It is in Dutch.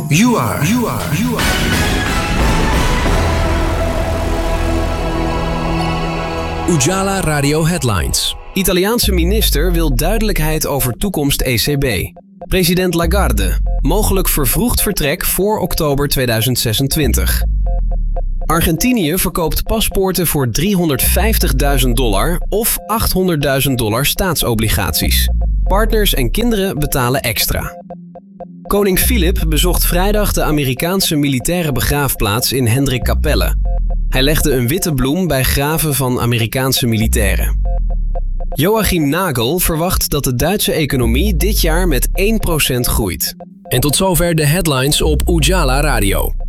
You are. Ujala Radio Headlines. Italiaanse minister wil duidelijkheid over toekomst ECB. President Lagarde. Mogelijk vervroegd vertrek voor oktober 2026. Argentinië verkoopt paspoorten voor $350.000 of $800.000 staatsobligaties. Partners en kinderen betalen extra. Koning Filip bezocht vrijdag de Amerikaanse militaire begraafplaats in Hendrikkapelle. Hij legde een witte bloem bij graven van Amerikaanse militairen. Joachim Nagel verwacht dat de Duitse economie dit jaar met 1% groeit. En tot zover de headlines op Ujala Radio.